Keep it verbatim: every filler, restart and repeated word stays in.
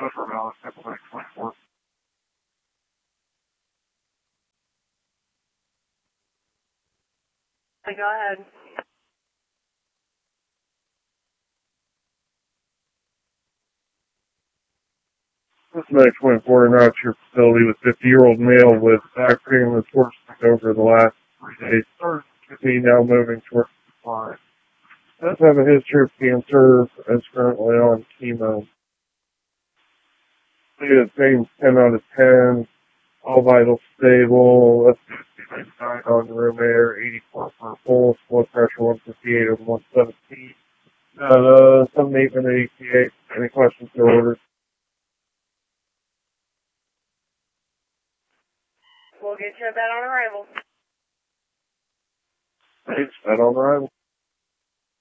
for Dallas, Temple Lake twenty-four. Go ahead. Cincinnati twenty-four, now at your facility with fifty-year-old male with back pain and torsion over the last three days. He now moving towards supply. Does have a history of cancer, is currently on chemo. He pain ten out of ten, all vitals stable, nine on the room air, eighty-four for pulse, blood pressure one fifty-eight over one seventeen. Uh, seventy-eight minute E T A. Any questions or orders? We'll get you a bed on arrival. Thanks, bed on arrival.